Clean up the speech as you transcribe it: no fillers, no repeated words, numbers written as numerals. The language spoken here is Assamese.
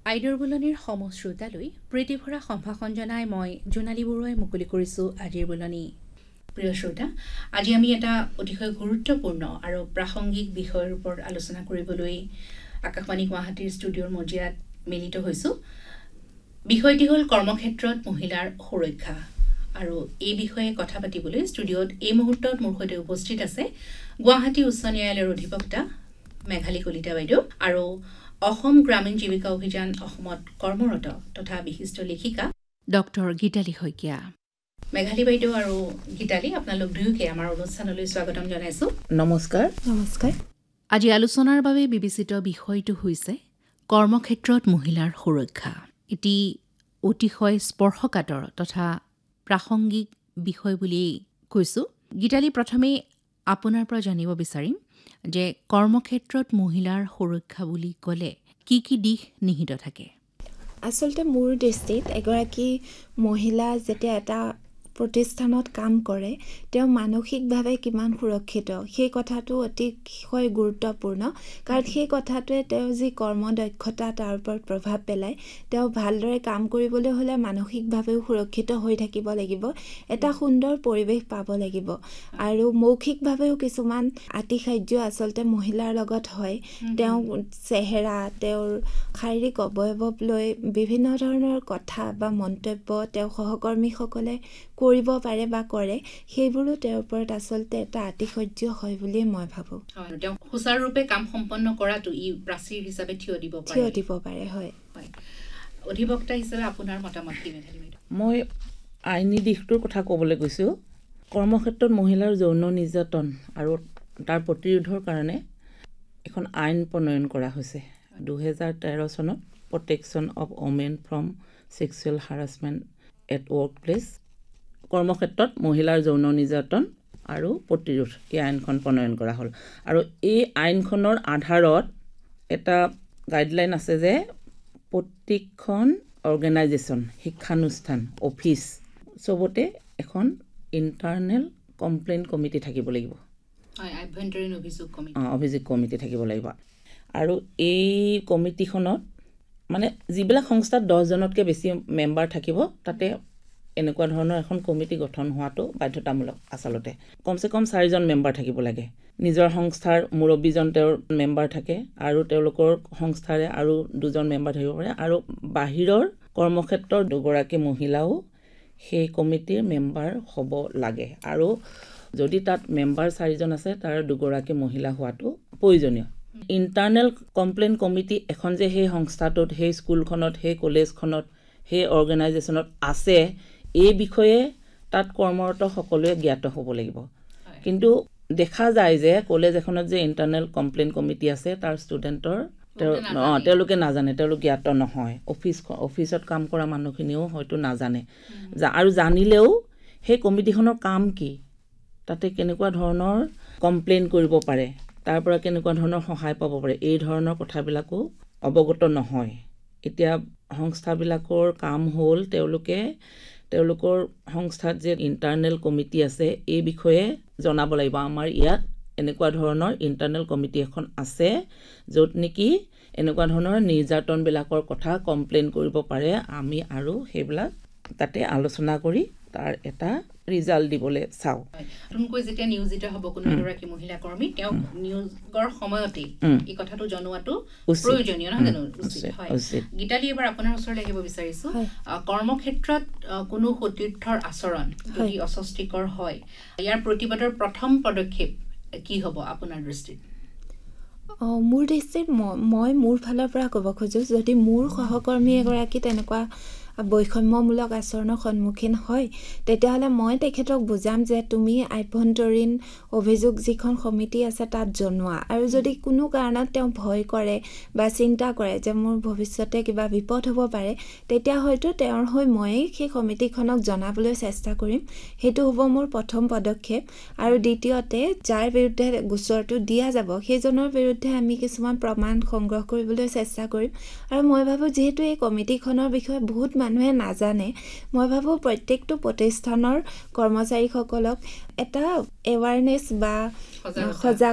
আইডৰ বুলনিৰ সমশ্ৰোতালৈ প্ৰীতিভৰা সম্ভাষণ জনাই মই জোনালী বৰুৱাই মুকলি কৰিছোঁ আজিৰ বুলনি। প্ৰিয় শ্ৰোতা, আজি আমি এটা অতিশয় গুৰুত্বপূৰ্ণ আৰু প্ৰাসংগিক বিষয়ৰ ওপৰত আলোচনা কৰিবলৈ আকাশবাণী গুৱাহাটীৰ ষ্টুডিঅ'ৰ মজিয়াত মিলিত হৈছোঁ। বিষয়টি হ'ল কৰ্মক্ষেত্ৰত মহিলাৰ সুৰক্ষা। আৰু এই বিষয়ে কথা পাতিবলৈ ষ্টুডিঅ'ত এই মুহূৰ্তত মোৰ সৈতে উপস্থিত আছে গুৱাহাটী উচ্চ ন্যায়ালয়ৰ অধিবক্তা মেঘালী কলিতা বাইদেউ আৰু অসম গ্ৰামীণ জীৱিকা অভিযান অসমত কৰ্মৰত তথা বিশিষ্ট লেখিকা ডক্টৰ গীতালী শইকীয়া। মেঘালী বাইদেউ আৰু গীতালী, আপোনালোক দুয়োকে আমাৰ অনুষ্ঠানলৈ স্বাগতম জনাইছোঁ। নমস্কাৰ। নমস্কাৰ। আজি আলোচনাৰ বাবে বিবেচিত বিষয়টো হৈছে কৰ্মক্ষেত্ৰত মহিলাৰ সুৰক্ষা। এটি অতিশয় স্পৰ্শকাতৰ তথা প্ৰাসংগিক বিষয় বুলিয়েই কৈছোঁ। গীতালী, প্ৰথমে আপোনাৰ পৰা জানিব বিচাৰিম যে কৰ্মক্ষেত্ৰত মহিলাৰ সুৰক্ষা বুলি ক'লে কি কি দিশ নিহিত থাকে? আচলতে মোৰ দৃষ্টিত এগৰাকী মহিলা যেতিয়া এটা প্ৰতিষ্ঠানত কাম কৰে, তেওঁ মানসিকভাৱে কিমান সুৰক্ষিত সেই কথাটো অতিশয় গুৰুত্বপূৰ্ণ। কাৰণ সেই কথাটোৱে তেওঁ যি কৰ্মদক্ষতা তাৰ ওপৰত প্ৰভাৱ পেলায়। তেওঁ ভালদৰে কাম কৰিবলৈ হ'লে মানসিকভাৱেও সুৰক্ষিত হৈ থাকিব লাগিব, এটা সুন্দৰ পৰিৱেশ পাব লাগিব আৰু মৌখিকভাৱেও কিছুমান আতিশায্য আচলতে মহিলাৰ লগত হয়। তেওঁ চেহেৰা, তেওঁৰ শাৰীৰিক অৱয়ৱক লৈ বিভিন্ন ধৰণৰ কথা বা মন্তব্য তেওঁ সহকৰ্মীসকলে কৰিব পাৰে বা কৰে, সেইবোৰো তেওঁৰ ওপৰত আচলতে এটা আতিশয্য হয় বুলি মই ভাবোঁ। তেওঁ সুচাৰুৰূপে কাম সম্পন্ন কৰাটো ই প্ৰাচীৰ হিচাপে থিয় দিব পাৰে। হয়। অধিবক্তা হিচাপে আপোনাৰ মতামত কি মেঘালী বাইদেউ? মই আইনী দিশটোৰ কথা ক'বলৈ গৈছোঁ। কৰ্মক্ষেত্ৰত মহিলাৰ যৌন নিৰ্যাতন আৰু তাৰ প্ৰতিৰোধৰ কাৰণে এখন আইন প্ৰণয়ন কৰা হৈছে 2013 চনত, protection of women from sexual harassment at work place. কৰ্মক্ষেত্ৰত মহিলাৰ যৌন নিৰ্যাতন আৰু প্ৰতিৰোধ, এই আইনখন প্ৰণয়ন কৰা হ'ল। আৰু এই আইনখনৰ আধাৰত এটা গাইডলাইন আছে যে প্ৰত্যেকখন অৰ্গেনাইজেশ্যন, শিক্ষানুষ্ঠান, অফিচ চবতে এখন ইণ্টাৰনেল কমপ্লেইন কমিটি থাকিব লাগিব। অভিযোগ কমিটি থাকিব লাগিব। আৰু এই কমিটিখনত মানে যিবিলাক সংস্থাত 10জনতকৈ বেছি মেম্বাৰ থাকিব, তাতে এনেকুৱা ধৰণৰ এখন কমিটি গঠন হোৱাটো বাধ্যতামূলক। আচলতে কমচে কম 4জন মেম্বাৰ থাকিব লাগে। নিজৰ সংস্থাৰ মুৰব্বীজন তেওঁৰ মেম্বাৰ থাকে আৰু তেওঁলোকৰ সংস্থাৰে আৰু 2জন মেম্বাৰ থাকিব পাৰে। আৰু বাহিৰৰ কৰ্মক্ষেত্ৰৰ 2গৰাকী মহিলাও সেই কমিটিৰ মেম্বাৰ হ'ব লাগে। আৰু যদি তাত মেম্বাৰ 4জন আছে, তাৰ 2গৰাকী মহিলা হোৱাটো প্ৰয়োজনীয়। ইণ্টাৰনেল কমপ্লেইন কমিটি এখন যে সেই সংস্থাটোত, সেই স্কুলখনত, সেই কলেজখনত, সেই অৰ্গেনাইজেশ্যনত আছে, এই বিষয়ে তাত কৰ্মৰত সকলোৱে জ্ঞাত হ'ব লাগিব। কিন্তু দেখা যায় যে কলেজ এখনত যে ইণ্টাৰনেল কমপ্লেইন কমিটি আছে, তাৰ ষ্টুডেণ্টৰ তেওঁলোকে নাজানে, তেওঁলোক জ্ঞাত নহয়। অফিচত কাম কৰা মানুহখিনিও হয়তো নাজানে। আৰু জানিলেও সেই কমিটিখনৰ কাম কি, তাতে কেনেকুৱা ধৰণৰ কমপ্লেইন কৰিব পাৰে, তাৰ পৰা কেনেকুৱা ধৰণৰ সহায় পাব পাৰে, এই ধৰণৰ কথাবিলাকো অৱগত নহয়। এতিয়া সংস্থাবিলাকৰ কাম হ'ল তেওঁলোকৰ সংস্থাত যে ইণ্টাৰনেল কমিটি আছে, এই বিষয়ে জনাব লাগিব। আমাৰ ইয়াত এনেকুৱা ধৰণৰ ইণ্টাৰনেল কমিটি এখন আছে, য'ত নেকি এনেকুৱা ধৰণৰ নিৰ্যাতনবিলাকৰ কথা কমপ্লেইন কৰিব পাৰে আমি, আৰু সেইবিলাক তাতে আলোচনা কৰি তাৰ এটা ৰিজাল্ট দিবলৈ চাওঁ। নতুনকৈ যেতিয়া নিয়োজিত হ'ব কোনো এগৰাকী মহিলা কৰ্মী, তেওঁক নিয়োগৰ সময়তেই এই কথাটো জনোৱাটো প্ৰয়োজনীয়, নহয় জানো? উচিত। গীতালী, এবাৰ আপোনাৰ ওচৰলৈ আহিব বিচাৰিছোঁ। কৰ্মক্ষেত্ৰত কোনো সতীৰ্থৰ আচৰণ যদি অস্বস্তিকৰ হয়, ইয়াৰ প্ৰতিবাদৰ প্ৰথম পদক্ষেপ কি হ'ব আপোনাৰ দৃষ্টিত? মোৰ দৃষ্টিত মই মোৰ ফালৰ পৰা ক'ব খোজোঁ, যদি মোৰ সহকৰ্মী এগৰাকী তেনেকুৱা বৈষম্যমূলক আচৰণৰ সন্মুখীন হয়, তেতিয়াহ'লে মই তেখেতক বুজাম যে তুমি আভ্যন্তৰীণ অভিযোগ যিখন সমিতি আছে তাত জনোৱা। আৰু যদি কোনো কাৰণত তেওঁ ভয় কৰে বা চিন্তা কৰে যে মোৰ ভৱিষ্যতে কিবা বিপদ হ'ব পাৰে, তেতিয়া হয়তো তেওঁৰ হৈ ময়েই সেই সমিতিখনক জনাবলৈ চেষ্টা কৰিম। সেইটো হ'ব মোৰ প্ৰথম পদক্ষেপ। আৰু দ্বিতীয়তে, যাৰ বিৰুদ্ধে গোচৰটো দিয়া যাব, সেইজনৰ বিৰুদ্ধে আমি কিছুমান প্ৰমাণ সংগ্ৰহ কৰিবলৈ চেষ্টা কৰিম। আৰু মই ভাবোঁ যিহেতু এই কমিটিখনৰ বিষয়ে বহুত মানুহে নাজানে, মই ভাবোঁ প্ৰত্যেকটো প্ৰতিষ্ঠানৰ কৰ্মচাৰীসকলক এটা এৱাৰনেছ বা সজাগ